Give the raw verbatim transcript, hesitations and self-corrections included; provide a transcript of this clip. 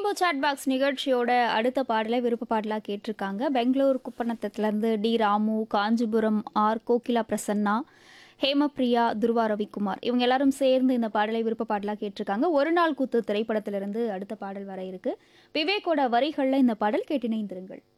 Rainbow chat box நிகழ்ச்சியோட அடுத்த பாடலை விருப்ப பாடலா கேட்டிருக்காங்க. பெங்களூர் குப்பநத்தத்துலேருந்து டி ராமு, காஞ்சிபுரம் ஆர் கோகிலா பிரசன்னா, ஹேமப்பிரியா, துருவா ரவிக்குமார் இவங்க எல்லாரும் சேர்ந்து இந்த பாடலை விருப்ப பாடலா கேட்டிருக்காங்க. ஒரு நாள் கூத்து திரைப்படத்திலிருந்து அடுத்த பாடல் வர இருக்கு. விவேக்கோட வரிகள்ல இந்த பாடல் கேட்டிணைந்திருங்கள்.